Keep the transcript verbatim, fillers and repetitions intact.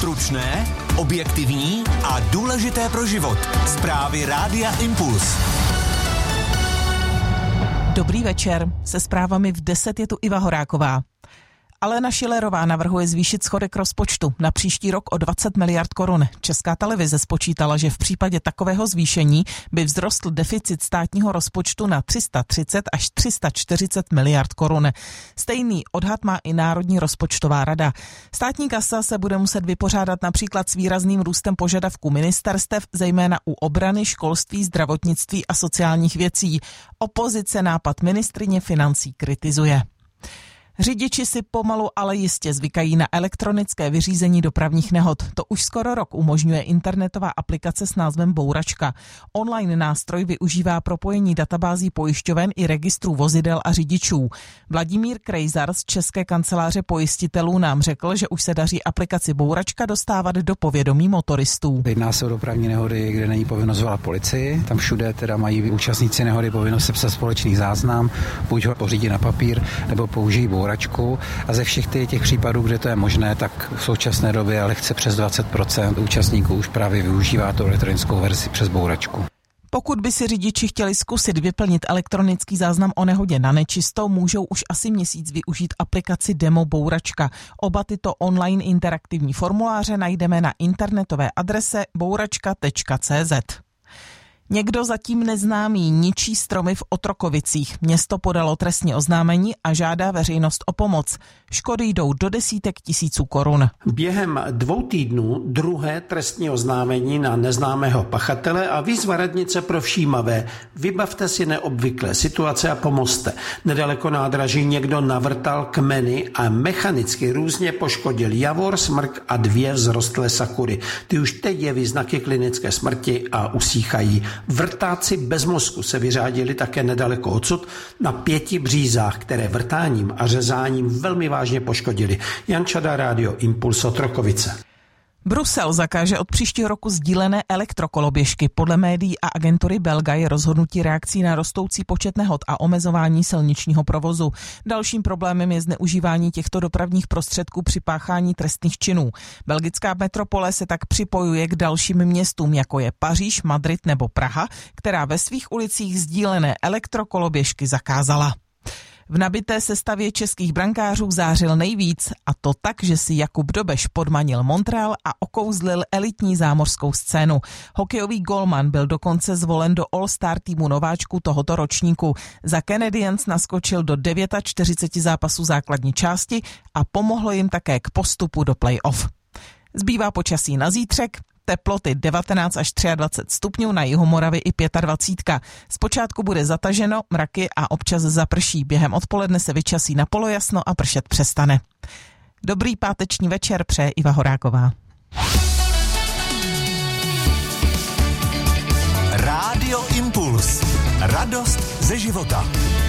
Stručné, objektivní a důležité pro život. Zprávy Rádia Impuls. Dobrý večer. Se zprávami v deset je tu Iva Horáková. Alena Schillerová navrhuje zvýšit schodek rozpočtu na příští rok o dvacet miliard korun. Česká televize spočítala, že v případě takového zvýšení by vzrostl deficit státního rozpočtu na tři sta třicet až tři sta čtyřicet miliard korun. Stejný odhad má i Národní rozpočtová rada. Státní kasa se bude muset vypořádat například s výrazným růstem požadavků ministerstev, zejména u obrany, školství, zdravotnictví a sociálních věcí. Opozice nápad ministryně financí kritizuje. Řidiči si pomalu, ale jistě zvykají na elektronické vyřízení dopravních nehod. To už skoro rok umožňuje internetová aplikace s názvem Bouračka. Online nástroj využívá propojení databází pojišťoven i registrů vozidel a řidičů. Vladimír Krejzar z České kanceláře pojistitelů nám řekl, že už se daří aplikaci Bouračka dostávat do povědomí motoristů. Jedná se o dopravní nehody, kde není povinnost volat policii. Tam všude teda mají účastníci nehody povinnost sepsat společný záznam, buď ho pořídit na papír, nebo použijí Bouračku, a ze všech těch případů, kde to je možné, tak v současné době lehce přes dvacet procent účastníků už právě využívá tu elektronickou verzi přes Bouračku. Pokud by si řidiči chtěli zkusit vyplnit elektronický záznam o nehodě na nečisto, můžou už asi měsíc využít aplikaci Demo Bouračka. Oba tyto online interaktivní formuláře najdeme na internetové adrese bouračka tečka cé zet. Někdo zatím neznámý ničí stromy v Otrokovicích. Město podalo trestní oznámení a žádá veřejnost o pomoc. Škody jdou do desítek tisíců korun. Během dvou týdnů druhé trestní oznámení na neznámého pachatele a výzva radnice pro všímavé. Vybavte si neobvyklé situace a pomozte. Nedaleko nádraží někdo navrtal kmeny a mechanicky různě poškodil javor, smrk a dvě vzrostlé sakury. Ty už teď jeví znaky klinické smrti a usíchají. Vrtáci bez mozku se vyřádili také nedaleko odsud na pěti břízách, které vrtáním a řezáním velmi vážně poškodili. Jan Čada, Rádio Impuls, Otrokovice. Brusel zakáže od příštího roku sdílené elektrokoloběžky. Podle médií a agentury Belga je rozhodnutí reakcí na rostoucí počet nehod a omezování silničního provozu. Dalším problémem je zneužívání těchto dopravních prostředků při páchání trestných činů. Belgická metropole se tak připojuje k dalším městům, jako je Paříž, Madrid nebo Praha, která ve svých ulicích sdílené elektrokoloběžky zakázala. V nabité sestavě českých brankářů zářil nejvíc, a to tak, že si Jakub Dobeš podmanil Montreal a okouzlil elitní zámořskou scénu. Hokejový golman byl dokonce zvolen do All-Star týmu nováčků tohoto ročníku. Za Canadiens naskočil do čtyřicet devět zápasů základní části a pomohlo jim také k postupu do play-off. Zbývá počasí na zítřek. Teploty devatenáct až dvacet tři stupňů, na jihu Moravy i dvacet pět. Zpočátku bude zataženo, mraky a občas zaprší. Během odpoledne se vyčasí na polojasno a pršet přestane. Dobrý páteční večer přeje Iva Horáková. Rádio Impuls. Radost ze života.